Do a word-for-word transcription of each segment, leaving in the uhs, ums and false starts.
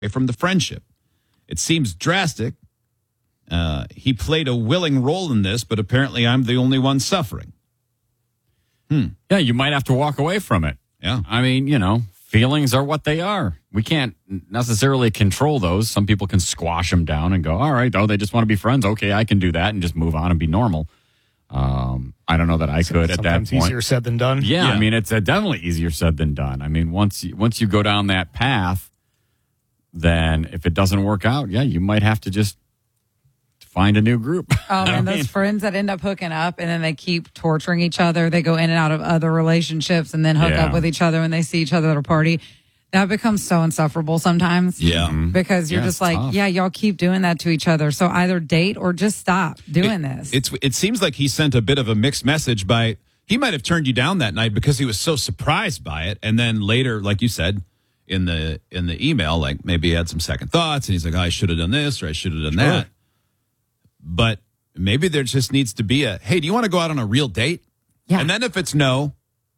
from the friendship. It seems drastic. Uh, he played a willing role in this, but apparently I'm the only one suffering. Hmm. Yeah, you might have to walk away from it. Yeah. I mean, you know, feelings are what they are. We can't necessarily control those. Some people can squash them down and go, all right, oh, they just want to be friends. Okay, I can do that and just move on and be normal. Um, I don't know that I could at that point. Sometimes easier said than done. Yeah, Yeah. I mean, it's uh, definitely easier said than done. I mean, once you, once you go down that path, then if it doesn't work out, yeah, you might have to just find a new group. Oh, and I those mean, friends that end up hooking up and then they keep torturing each other. They go in and out of other relationships and then hook Yeah. up with each other when they see each other at a party. That becomes so insufferable sometimes. Yeah. Because you're Yeah, just it's like, tough. yeah, y'all keep doing that to each other. So either date or just stop doing It- this. It's it seems like he sent a bit of a mixed message by he might have turned you down that night because he was so surprised by it, and then later, like you said in the in the email, like maybe he had some second thoughts and he's like, oh, I should have done this or I should have done Sure. that. But maybe there just needs to be a hey, do you want to go out on a real date? Yeah. And then if it's no,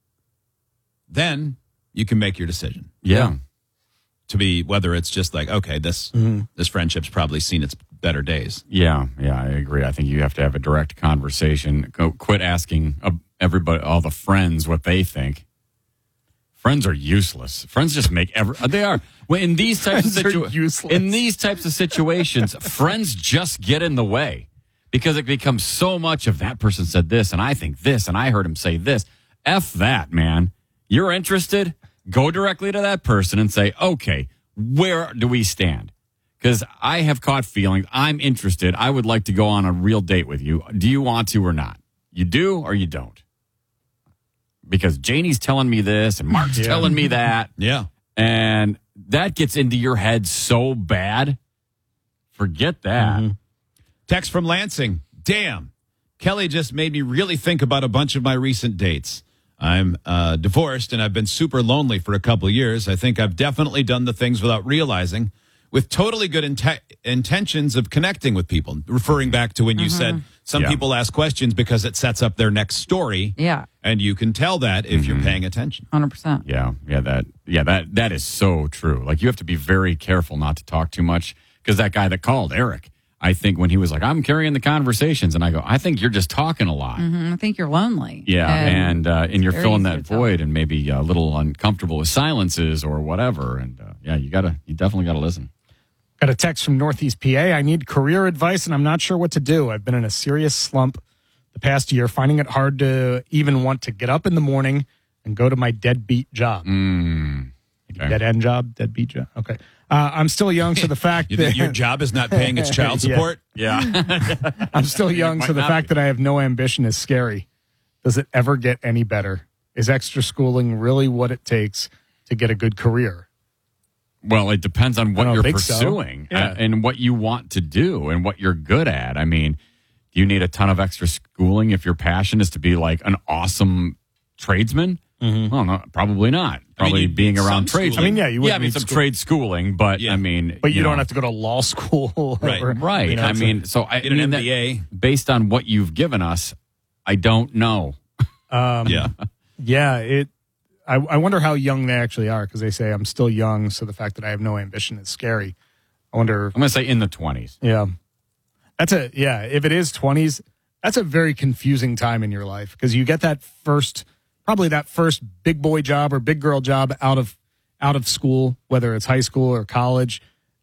then you can make your decision. yeah. To be whether it's just like okay, this this friendship's probably seen its better days. Yeah, yeah, I agree. I think you have to have a direct conversation. Go, quit asking uh, everybody, all the friends, what they think. Friends are useless. Friends just make every. uh, They are well, in these types of Friends are situations. useless. In these types of situations, friends just get in the way because it becomes so much of that person said this, and I think this, and I heard him say this. F that, man. You're interested? Go directly to that person and say, okay, where do we stand? Because I have caught feelings. I'm interested. I would like to go on a real date with you. Do you want to or not? You do or you don't? Because Janie's telling me this and Mark's Yeah. telling me that. Yeah. And that gets into your head so bad. Forget that. Mm-hmm. Text from Lansing. Damn. Kelly just made me really think about a bunch of my recent dates. I'm uh, divorced and I've been super lonely for a couple of years. I think I've definitely done the things without realizing with totally good inte- intentions of connecting with people. Referring back to when you said some Yeah. people ask questions because it sets up their next story. yeah, And you can tell that if you're paying attention. one hundred percent. Yeah, yeah, that, yeah, that, that is so true. Like you have to be very careful not to talk too much because that guy that called, Eric, I think when he was like, I'm carrying the conversations, and I go, I think you're just talking a lot. I think you're lonely. Yeah, and uh, and you're very filling easy that to tell. void, and maybe a little uncomfortable with silences or whatever. And uh, yeah, you gotta, you definitely gotta listen. Got a text from Northeast P A. I need career advice, and I'm not sure what to do. I've been in a serious slump the past year, finding it hard to even want to get up in the morning and go to my deadbeat job. Mm, okay. Dead end job, deadbeat job. Okay. Uh, I'm still young, so the fact You that think your job is not paying its child Yeah. support? Yeah, I'm still young, might so the not fact be. that I have no ambition is scary. Does it ever get any better? Is extra schooling really what it takes to get a good career? well, it depends on what don't you're think so. pursuing Yeah. uh, and what you want to do and what you're good at. I mean, do you need a ton of extra schooling if your passion is to be like an awesome tradesman? Mm-hmm. Well, no, probably not. Probably you'd being need around some trades. schooling. I mean, yeah, you would yeah, I mean need some school- trade schooling, but Yeah. I mean, But you, know, don't have to go to law school. Right. or- right. you know, I it's mean, so I Get an mean, that- M B A. based on what you've given us, I don't know. a- um, Yeah. Yeah, it. I, I wonder how young they actually are because they say I'm still young, so the fact that I have no ambition is scary. I wonder. I'm going to say in the twenties. Yeah, that's a yeah. If it is twenties, that's a very confusing time in your life because you get that first, probably that first big boy job or big girl job out of out of school, whether it's high school or college,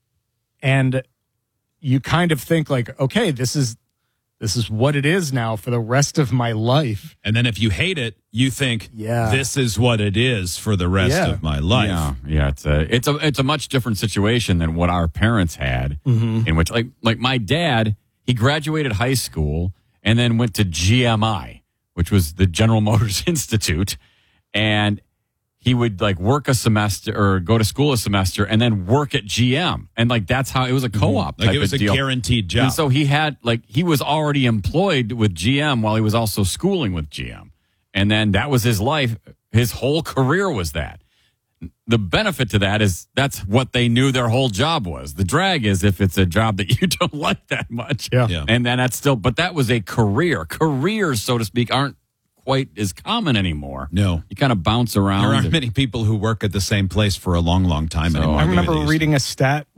and you kind of think like, okay, this is this is what it is now for the rest of my life. And then if you hate it, you think, Yeah. this is what it is for the rest Yeah. of my life. Yeah, yeah. It's a it's a it's a much different situation than what our parents had. In which, like like my dad, he graduated high school and then went to G M I, which was the General Motors Institute, and he would like work a semester or go to school a semester and then work at G M, and like that's how it was a co-op. Like type it was a of deal. guaranteed job. And so he had like he was already employed with G M while he was also schooling with G M. And then that was his life. His whole career was that. The benefit to that is that's what they knew their whole job was. The drag is if it's a job that you don't like that much. Yeah. Yeah. And then that's still, but that was a career. Careers, so to speak, aren't quite as common anymore. No. You kind of bounce around. There aren't and- many people who work at the same place for a long, long time So, anymore. I remember Maybe they used to. reading a stat